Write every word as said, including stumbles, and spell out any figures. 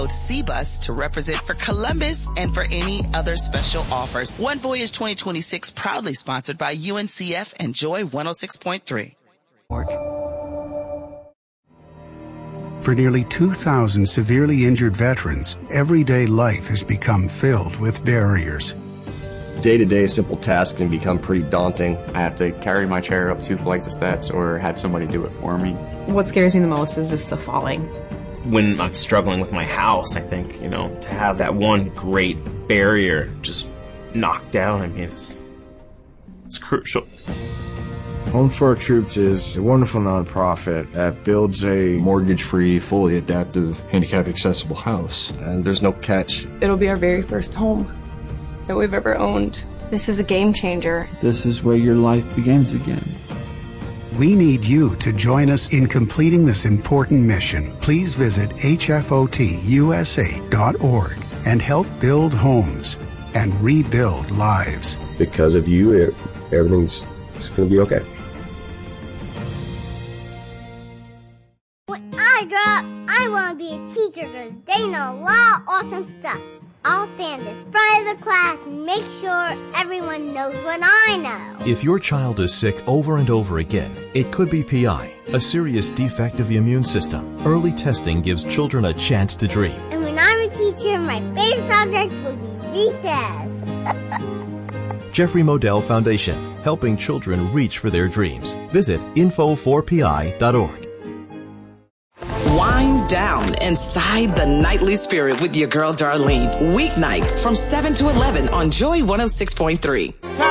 C-Bus to represent for Columbus and for any other special offers. One Voyage twenty twenty-six proudly sponsored by U N C F and Joy one oh six point three. For nearly two thousand severely injured veterans, everyday life has become filled with barriers. Day-to-day simple tasks can become pretty daunting. I have to carry my chair up two flights of steps or have somebody do it for me. What scares me the most is just the falling. When I'm struggling with my house, I think, you know, to have that one great barrier just knocked down, I mean, it's, it's crucial. Homes for Our Troops is a wonderful nonprofit that builds a mortgage-free, fully adaptive, handicap-accessible house. And there's no catch. It'll be our very first home that we've ever owned. This is a game changer. This is where your life begins again. We need you to join us in completing this important mission. Please visit H F O T U S A dot org and help build homes and rebuild lives. Because of you, everything's going to be okay. When I grow up, I want to be a teacher because they know a lot of awesome stuff. I'll stand in front of the class and make sure everyone knows what I know. If your child is sick over and over again, it could be P I, a serious defect of the immune system. Early testing gives children a chance to dream. And when I'm a teacher, my favorite subject will be recess. Jeffrey Modell Foundation, helping children reach for their dreams. Visit info four P I dot org. Wind down inside the nightly spirit with your girl Darlene. Weeknights from seven to eleven on Joy one oh six point three.